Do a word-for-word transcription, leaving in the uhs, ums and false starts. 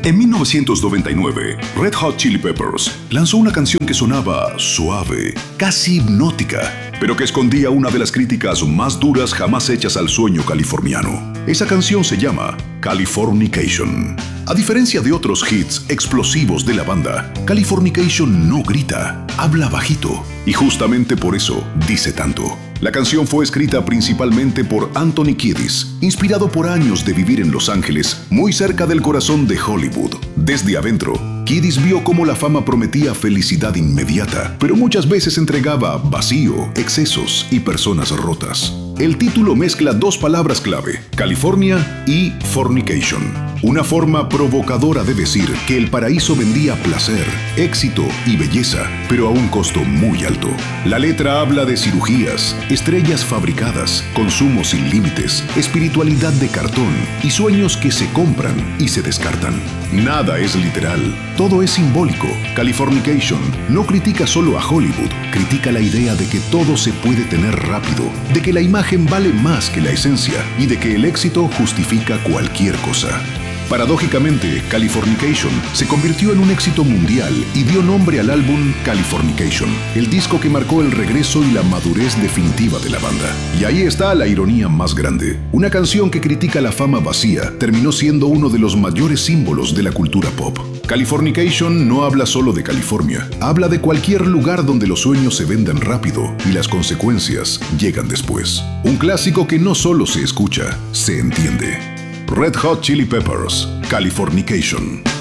En mil novecientos noventa y nueve, Red Hot Chili Peppers lanzó una canción que sonaba suave, casi hipnótica, pero que escondía una de las críticas más duras jamás hechas al sueño californiano. Esa canción se llama Californication. A diferencia de otros hits explosivos de la banda, Californication no grita, habla bajito, y justamente por eso dice tanto. La canción fue escrita principalmente por Anthony Kiedis, inspirado por años de vivir en Los Ángeles, muy cerca del corazón de Hollywood. Desde adentro, Kiedis vio cómo la fama prometía felicidad inmediata, pero muchas veces entregaba vacío, excesos y personas rotas. El título mezcla dos palabras clave, California y fornication, una forma provocadora de decir que el paraíso vendía placer, éxito y belleza, pero a un costo muy alto. La letra habla de cirugías, estrellas fabricadas, consumo sin límites, espiritualidad de cartón y sueños que se compran y se descartan. Nada es literal, todo es simbólico. Californication no critica solo a Hollywood, critica la idea de que todo se puede tener rápido, de que la imagen vale más que la esencia y de que el éxito justifica cualquier cosa. Paradójicamente, Californication se convirtió en un éxito mundial y dio nombre al álbum Californication, el disco que marcó el regreso y la madurez definitiva de la banda. Y ahí está la ironía más grande. Una canción que critica la fama vacía terminó siendo uno de los mayores símbolos de la cultura pop. Californication no habla solo de California, habla de cualquier lugar donde los sueños se venden rápido y las consecuencias llegan después. Un clásico que no solo se escucha, se entiende. Red Hot Chili Peppers, Californication.